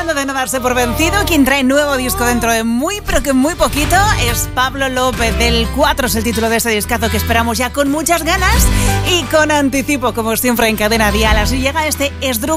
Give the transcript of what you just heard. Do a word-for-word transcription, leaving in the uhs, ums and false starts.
hablando de no darse por vencido, quien trae nuevo disco dentro de muy, pero que muy poquito es Pablo López. Del cuatro es el título de este discazo que esperamos ya con muchas ganas y con anticipo, como siempre en Cadena Dial. Así llega este Esdrújula